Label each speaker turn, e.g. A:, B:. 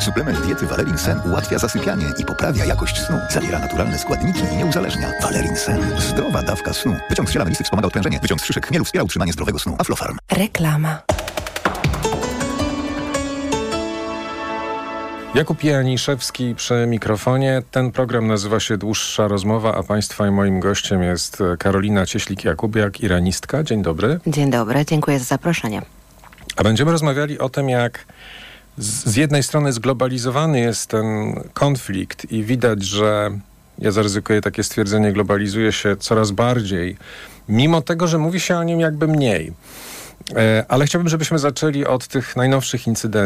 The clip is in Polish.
A: Suplement diety Valerin Sen ułatwia zasypianie i poprawia jakość snu. Zawiera naturalne składniki i nie uzależnia. Valerin Sen. Zdrowa dawka snu. Wyciąg z ziela melisy wspomaga odprężenie. Wyciąg z szyszek chmielu wspiera utrzymanie zdrowego snu. Aflofarm.
B: Reklama.
C: Jakub Janiszewski przy mikrofonie. Ten program nazywa się Dłuższa Rozmowa, a Państwa i moim gościem jest Karolina Cieślik-Jakubiak, iranistka. Dzień dobry.
B: Dzień dobry, dziękuję za zaproszenie.
C: A będziemy rozmawiali o tym, jak z jednej strony zglobalizowany jest ten konflikt i widać, że, ja zaryzykuję takie stwierdzenie, globalizuje się coraz bardziej, mimo tego, że mówi się o nim jakby mniej. Ale chciałbym, żebyśmy zaczęli od tych najnowszych incydentów.